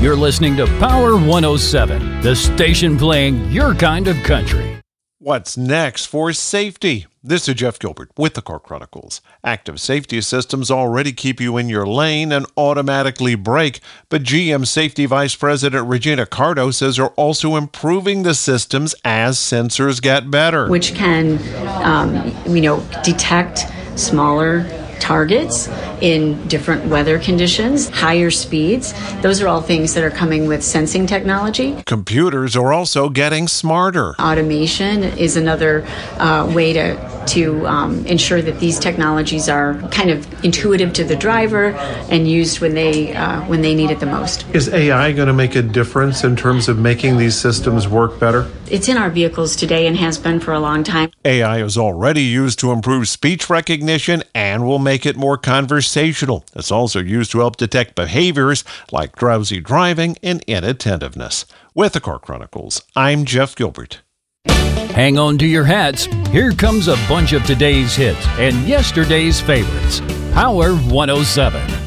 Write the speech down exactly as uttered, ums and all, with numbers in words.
You're listening to Power one oh seven, the station playing your kind of country. What's next for safety? This is Jeff Gilbert with the Car Chronicles. Active safety systems already keep you in your lane and automatically brake, but G M Safety Vice President Regina Cardo says they're also improving the systems as sensors get better. Which can, um, you know, detect smaller targets in different weather conditions, higher speeds. Those are all things that are coming with sensing technology. Computers are also getting smarter. Automation is another uh, way to to um, ensure that these technologies are kind of intuitive to the driver and used when they uh, when they need it the most. Is A I going to make a difference in terms of making these systems work better? It's in our vehicles today and has been for a long time. A I is already used to improve speech recognition and will make it more conversational. It's also used to help detect behaviors like drowsy driving and inattentiveness. With the Car Chronicles, I'm Jeff Gilbert. Hang on to your hats. Here comes a bunch of today's hits and yesterday's favorites. Power one oh seven.